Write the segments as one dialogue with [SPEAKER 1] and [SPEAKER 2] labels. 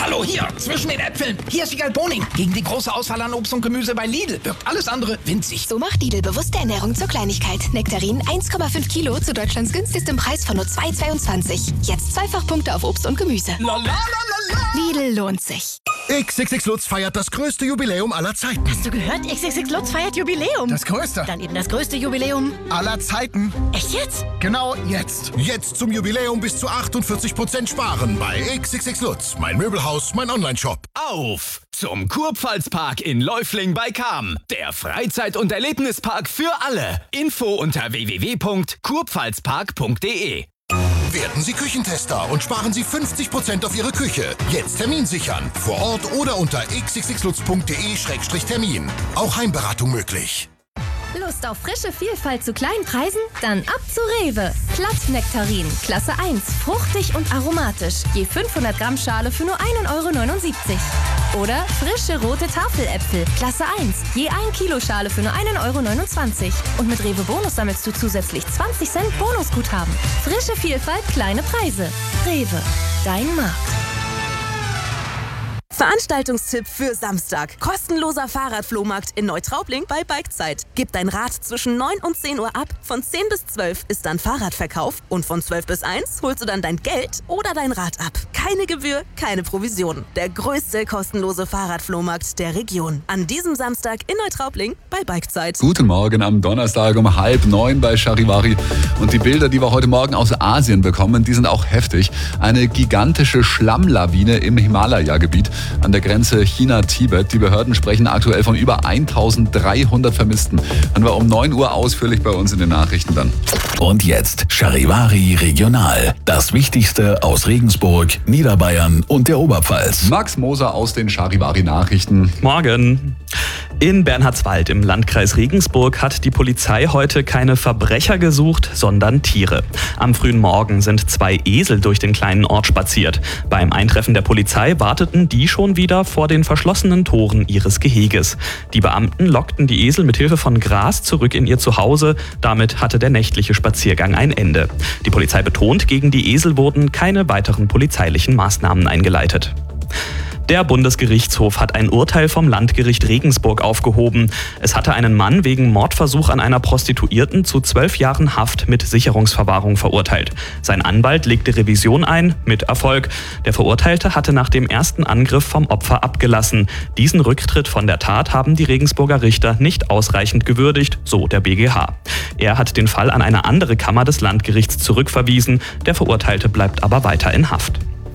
[SPEAKER 1] Hallo, hier, zwischen den Äpfeln. Hier ist Wiegald Boning. Gegen die große Auswahl an Obst und Gemüse bei Lidl wirkt alles andere winzig.
[SPEAKER 2] So macht Lidl bewusste Ernährung zur Kleinigkeit. Nektarinen 1,5 Kilo zu Deutschlands günstigstem Preis von nur 2,22. Jetzt Zweifachpunkte auf Obst und Gemüse. Lidl lohnt sich.
[SPEAKER 3] XXX Lutz feiert das größte Jubiläum aller Zeiten.
[SPEAKER 4] Hast du gehört? XXX Lutz feiert Jubiläum.
[SPEAKER 3] Das größte.
[SPEAKER 4] Dann eben das größte Jubiläum
[SPEAKER 3] aller Zeiten.
[SPEAKER 4] Echt jetzt?
[SPEAKER 3] Genau jetzt. Jetzt zum Jubiläum bis zu 48% sparen bei XXX Lutz. Mein Möbelhaus, mein Onlineshop.
[SPEAKER 5] Auf zum Kurpfalzpark in Läufling bei Cham. Der Freizeit- und Erlebnispark für alle. Info unter www.kurpfalzpark.de.
[SPEAKER 3] Werden Sie Küchentester und sparen Sie 50% auf Ihre Küche. Jetzt Termin sichern. Vor Ort oder unter xxxlutz.de/termin. Auch Heimberatung möglich.
[SPEAKER 6] Lust auf frische Vielfalt zu kleinen Preisen? Dann ab zu Rewe. Plattnektarin, Klasse 1, fruchtig und aromatisch. Je 500 Gramm Schale für nur 1,79 € Oder frische rote Tafeläpfel, Klasse 1, je 1 Kilo Schale für nur 1,29 € Und mit Rewe Bonus sammelst du zusätzlich 20 Cent Bonusguthaben. Frische Vielfalt, kleine Preise. Rewe, dein Markt.
[SPEAKER 7] Veranstaltungstipp für Samstag. Kostenloser Fahrradflohmarkt in Neutraubling bei Bikezeit. Gib dein Rad zwischen 9 und 10 Uhr ab. Von 10 bis 12 ist dann Fahrradverkauf. Und von 12 bis 1 holst du dann dein Geld oder dein Rad ab. Keine Gebühr, keine Provision. Der größte kostenlose Fahrradflohmarkt der Region. An diesem Samstag in Neutraubling bei Bikezeit.
[SPEAKER 8] Guten Morgen am Donnerstag um 8:30 bei Charivari. Und die Bilder, die wir heute Morgen aus Asien bekommen, die sind auch heftig. Eine gigantische Schlammlawine im Himalaya-Gebiet an der Grenze China-Tibet. Die Behörden sprechen aktuell von über 1300 Vermissten. Dann war um 9 Uhr ausführlich bei uns in den Nachrichten dann.
[SPEAKER 9] Und jetzt Charivari Regional. Das Wichtigste aus Regensburg, Niederbayern und der Oberpfalz.
[SPEAKER 8] Max Moser aus den Charivari Nachrichten.
[SPEAKER 10] Morgen. In Bernhardswald im Landkreis Regensburg hat die Polizei heute keine Verbrecher gesucht, sondern Tiere. Am frühen Morgen sind 2 Esel durch den kleinen Ort spaziert. Beim Eintreffen der Polizei warteten die schon wieder vor den verschlossenen Toren ihres Geheges. Die Beamten lockten die Esel mit Hilfe von Gras zurück in ihr Zuhause. Damit hatte der nächtliche Spaziergang ein Ende. Die Polizei betont, gegen die Esel wurden keine weiteren polizeilichen Maßnahmen eingeleitet. Der Bundesgerichtshof hat ein Urteil vom Landgericht Regensburg aufgehoben. Es hatte einen Mann wegen Mordversuch an einer Prostituierten zu 12 Jahren Haft mit Sicherungsverwahrung verurteilt. Sein Anwalt legte Revision ein, mit Erfolg. Der Verurteilte hatte nach dem ersten Angriff vom Opfer abgelassen. Diesen Rücktritt von der Tat haben die Regensburger Richter nicht ausreichend gewürdigt, so der BGH. Er hat den Fall an eine andere Kammer des Landgerichts zurückverwiesen. Der Verurteilte bleibt aber weiter in Haft.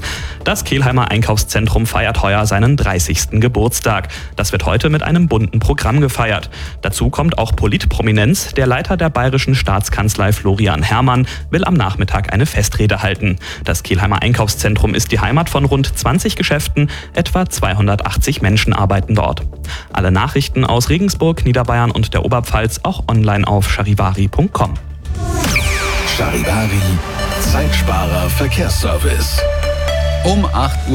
[SPEAKER 10] Das Kelheimer Einkaufszentrum feiert heuer seinen 30. Geburtstag. Das wird heute mit einem bunten Programm gefeiert. Dazu kommt auch Politprominenz. Der Leiter der Bayerischen Staatskanzlei Florian Herrmann will am Nachmittag eine Festrede halten. Das Kelheimer Einkaufszentrum ist die Heimat von rund 20 Geschäften. Etwa 280 Menschen arbeiten dort. Alle Nachrichten aus Regensburg, Niederbayern und der Oberpfalz auch online auf charivari.com.
[SPEAKER 9] Charivari, Zeitsparer Verkehrsservice.
[SPEAKER 8] Um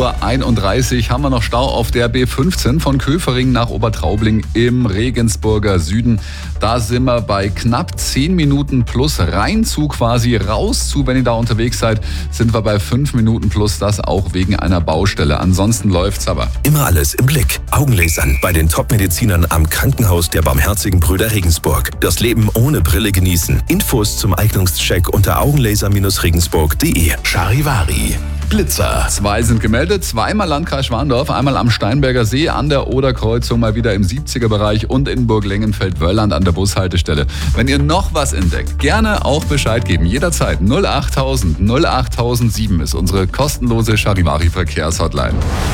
[SPEAKER 8] 8:31 Uhr haben wir noch Stau auf der B15 von Köfering nach Obertraubling im Regensburger Süden. Da sind wir bei knapp 10 Minuten plus rein zu quasi, raus zu, wenn ihr da unterwegs seid, sind wir bei 5 Minuten plus, das auch wegen einer Baustelle. Ansonsten läuft's aber.
[SPEAKER 11] Immer alles im Blick. Augenlasern bei den Top-Medizinern am Krankenhaus der Barmherzigen Brüder Regensburg. Das Leben ohne Brille genießen. Infos zum Eignungscheck unter augenlaser-regensburg.de.
[SPEAKER 9] Charivari. Blitzer.
[SPEAKER 8] 2 sind gemeldet, zweimal Landkreis Schwandorf, einmal am Steinberger See an der Oderkreuzung, mal wieder im 70er-Bereich und in Burg-Lengenfeld-Wölland an der Bushaltestelle. Wenn ihr noch was entdeckt, gerne auch Bescheid geben. Jederzeit 08000 08007 ist unsere kostenlose Charivari-Verkehrshotline.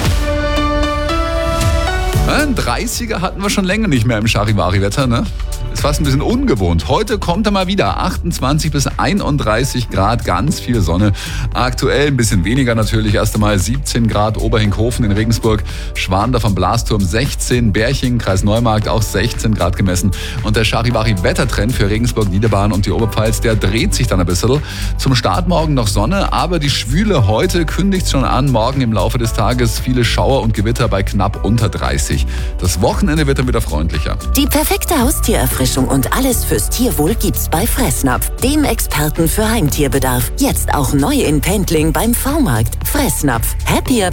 [SPEAKER 8] Ein 30er hatten wir schon länger nicht mehr im Charivari-Wetter, ne? Ist fast ein bisschen ungewohnt. Heute kommt er mal wieder. 28 bis 31 Grad, ganz viel Sonne. Aktuell ein bisschen weniger natürlich. Erst einmal 17 Grad Oberhinkhofen in Regensburg. Schwandorf vom Blasturm 16. Berching, Kreis Neumarkt auch 16 Grad gemessen. Und der Charivari-Wettertrend für Regensburg, Niederbayern und die Oberpfalz, der dreht sich dann ein bisschen. Zum Start morgen noch Sonne, aber die Schwüle heute kündigt schon an. Morgen im Laufe des Tages viele Schauer und Gewitter bei knapp unter 30. Das Wochenende wird dann wieder freundlicher.
[SPEAKER 12] Die perfekte Haustiererfrischung und alles fürs Tierwohl gibt's bei Fressnapf, dem Experten für Heimtierbedarf. Jetzt auch neu in Pendling beim V-Markt. Fressnapf. Happier